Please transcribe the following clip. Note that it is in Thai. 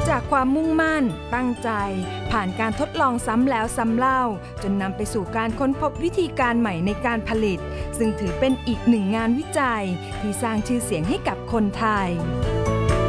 จากความมุ่งมั่นตั้งใจผ่านการทดลองซ้ำแล้วซ้ำเล่าจนนำไปสู่การค้นพบวิธีการใหม่ในการผลิตซึ่งถือเป็นอีกหนึ่งงานวิจัยที่สร้างชื่อเสียงให้กับคนไทย